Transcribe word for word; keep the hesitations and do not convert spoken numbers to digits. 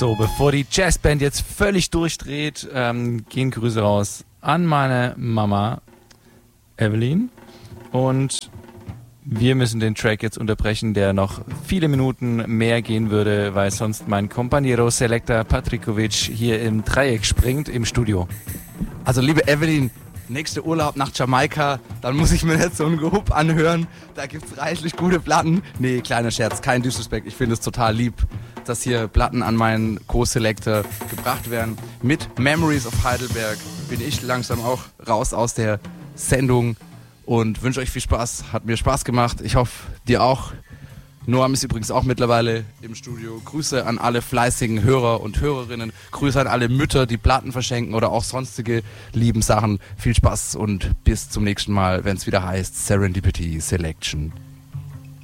So, bevor die Jazzband jetzt völlig durchdreht, ähm, gehen Grüße raus an meine Mama Evelyn und wir müssen den Track jetzt unterbrechen, der noch viele Minuten mehr gehen würde, weil sonst mein Compañero Selecta Patrikovic hier im Dreieck springt im Studio. Also liebe Evelyn, nächster Urlaub nach Jamaika, dann muss ich mir nicht so ein Gehup anhören, da gibt's reichlich gute Platten. Nee, kleiner Scherz, kein Disrespect, ich finde es total lieb, dass hier Platten an meinen Co-Selector gebracht werden. Mit Memories of Heidelberg bin ich langsam auch raus aus der Sendung und wünsche euch viel Spaß. Hat mir Spaß gemacht. Ich hoffe, dir auch. Noam ist übrigens auch mittlerweile im Studio. Grüße an alle fleißigen Hörer und Hörerinnen. Grüße an alle Mütter, die Platten verschenken oder auch sonstige lieben Sachen. Viel Spaß und bis zum nächsten Mal, wenn es wieder heißt Serendipity Selection.